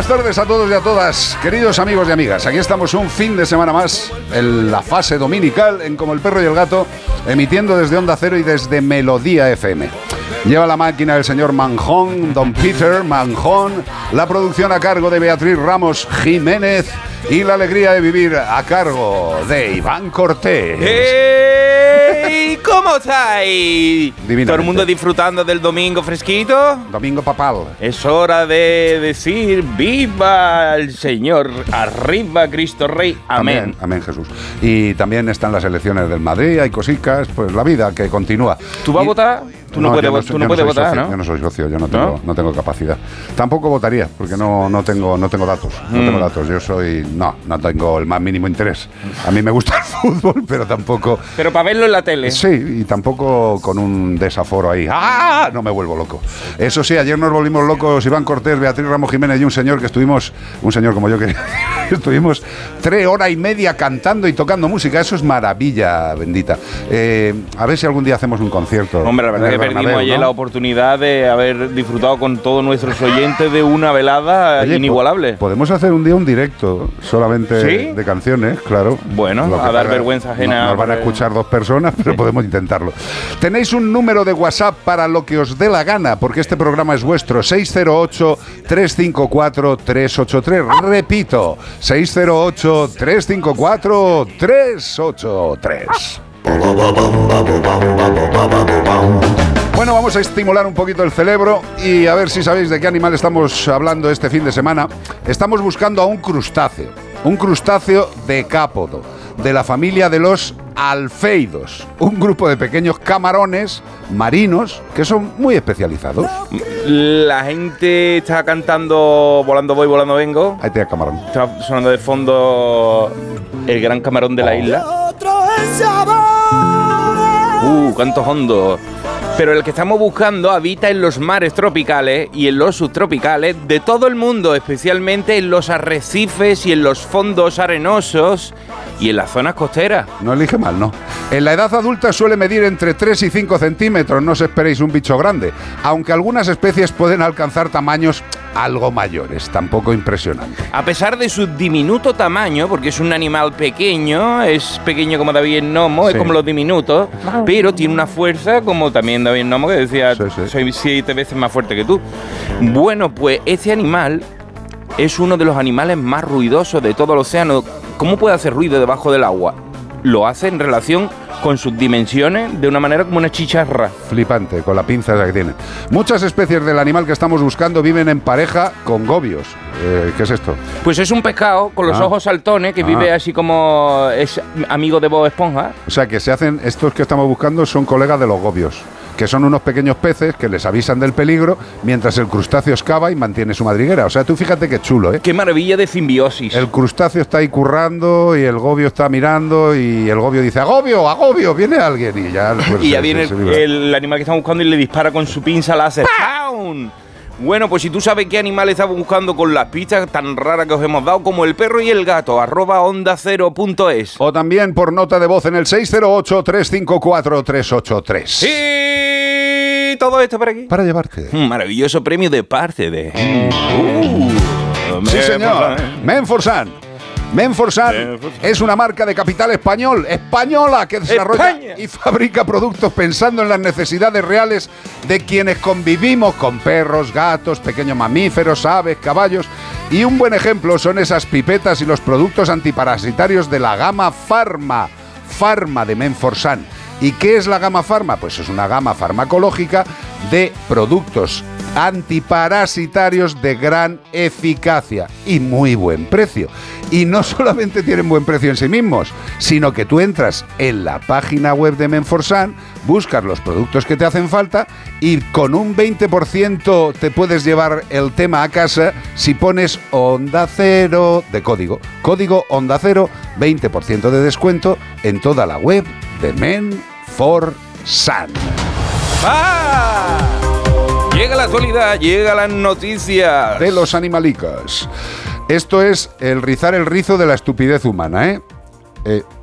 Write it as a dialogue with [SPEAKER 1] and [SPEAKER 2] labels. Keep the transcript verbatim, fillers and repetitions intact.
[SPEAKER 1] buenas tardes a todos y a todas, queridos amigos y amigas. Aquí estamos un fin de semana más, en la fase dominical, en Como el Perro y el Gato, emitiendo desde Onda Cero y desde Melodía F M. Lleva la máquina el señor Manjón, don Peter Manjón, la producción a cargo de Beatriz Ramos Jiménez y la alegría de vivir a cargo de Iván Cortés.
[SPEAKER 2] ¡Hey! ¿Cómo estáis? ¿Todo el mundo disfrutando del domingo fresquito?
[SPEAKER 1] Domingo papal.
[SPEAKER 2] Es hora de decir ¡viva el Señor! ¡Arriba Cristo Rey! Amén.
[SPEAKER 1] Amén, amén Jesús. Y también están las elecciones del Madrid, hay cositas, pues la vida que continúa.
[SPEAKER 2] ¿Tú vas y... a votar? Tú no, no puedes, no, tú no puedes no votar,
[SPEAKER 1] socio,
[SPEAKER 2] ¿no?
[SPEAKER 1] Yo no soy socio, yo no tengo, ¿no? no tengo capacidad. Tampoco votaría, porque no, no, tengo, no tengo datos. No mm. tengo datos. Yo soy... No, no tengo el más mínimo interés. A mí me gusta el fútbol, pero tampoco...
[SPEAKER 2] Pero para verlo en la tele.
[SPEAKER 1] Sí, y tampoco con un desaforo ahí. ¡Ah! No me vuelvo loco. Eso sí, ayer nos volvimos locos Iván Cortés, Beatriz Ramos Jiménez y un señor que estuvimos... Un señor como yo que... estuvimos tres horas y media cantando y tocando música. Eso es maravilla bendita. Eh, a ver si algún día hacemos un concierto.
[SPEAKER 2] Hombre, la verdad que Bernabéu, perdimos ayer, ¿no?, la oportunidad de haber disfrutado con todos nuestros oyentes de una velada Oye, inigualable.
[SPEAKER 1] Podemos hacer un día un directo solamente ¿Sí? de canciones, claro.
[SPEAKER 2] Bueno, a dar vergüenza ajena.
[SPEAKER 1] No, nos van a escuchar dos personas, pero sí. podemos intentarlo. Tenéis un número de WhatsApp para lo que os dé la gana, porque este programa es vuestro. seis cero ocho, tres cinco cuatro, tres ocho tres. Repito, seis cero ocho, tres cinco cuatro, tres ocho tres. Bueno, vamos a estimular un poquito el cerebro y a ver si sabéis de qué animal estamos hablando este fin de semana. Estamos buscando a un crustáceo, un crustáceo decápodo, de la familia de los alfeidos, un grupo de pequeños camarones marinos que son muy especializados.
[SPEAKER 2] La gente está cantando Volando voy, volando vengo.
[SPEAKER 1] Ahí te camarón.
[SPEAKER 2] Está sonando de fondo el gran camarón de la isla. Uh, cantos hondos. Pero el que estamos buscando habita en los mares tropicales y en los subtropicales de todo el mundo, especialmente en los arrecifes y en los fondos arenosos y en las zonas costeras.
[SPEAKER 1] No elige mal, ¿no? En la edad adulta suele medir entre tres y cinco centímetros, no os esperéis un bicho grande, aunque algunas especies pueden alcanzar tamaños algo mayores, tampoco impresionante.
[SPEAKER 2] A pesar de su diminuto tamaño, porque es un animal pequeño, es pequeño como David el Nomo, sí. es como los diminutos, pero tiene una fuerza como también David el Nomo, que decía, sí, sí. soy siete veces más fuerte que tú. Bueno, pues este animal es uno de los animales más ruidosos de todo el océano. ¿Cómo puede hacer ruido debajo del agua? Lo hace en relación con sus dimensiones de una manera como una chicharra.
[SPEAKER 1] Flipante, con la pinza esa que tiene. Muchas especies del animal que estamos buscando viven en pareja con gobios. Eh, ¿Qué es esto?
[SPEAKER 2] Pues es un pescado con los ah. ojos saltones que ah. vive así como es amigo de Bob Esponja.
[SPEAKER 1] O sea que se hacen, estos que estamos buscando son colegas de los gobios, que son unos pequeños peces que les avisan del peligro mientras el crustáceo excava y mantiene su madriguera. O sea, tú fíjate qué chulo, ¿eh?
[SPEAKER 2] Qué maravilla de simbiosis.
[SPEAKER 1] El crustáceo está ahí currando y el gobio está mirando y el gobio dice ¡agobio, agobio! Viene alguien y ya... Pues,
[SPEAKER 2] y ya se, viene se, se el, el animal que estamos buscando y le dispara con su pinza láser. ¡Pam! Bueno, pues si tú sabes qué animal estamos buscando con las pistas tan raras que os hemos dado, como el perro y el gato, arroba onda cero punto es.
[SPEAKER 1] O también por nota de voz en el seis cero ocho, tres cinco cuatro, tres ocho tres.
[SPEAKER 2] ¡Sí! Todo esto para aquí.
[SPEAKER 1] Para llevarte.
[SPEAKER 2] Un maravilloso premio de parte de...
[SPEAKER 1] Uh, sí, señor. Menforsan. Menforsan es una marca de capital español, española, que desarrolla España. y fabrica productos pensando en las necesidades reales de quienes convivimos con perros, gatos, pequeños mamíferos, aves, caballos. Y un buen ejemplo son esas pipetas y los productos antiparasitarios de la gama Pharma, Pharma de Menforsan. ¿Y qué es la gama Pharma? Pues es una gama farmacológica de productos antiparasitarios de gran eficacia y muy buen precio. Y no solamente tienen buen precio en sí mismos, sino que tú entras en la página web de Menforsan, buscas los productos que te hacen falta y con un veinte por ciento te puedes llevar el tema a casa si pones Onda Cero de código. Código Onda Cero, veinte por ciento de descuento en toda la web de Menforsan.
[SPEAKER 2] ¡Ah! Llega la actualidad, llega las noticias
[SPEAKER 1] de los animalicas. Esto es el rizar el rizo de la estupidez humana, ¿eh? eh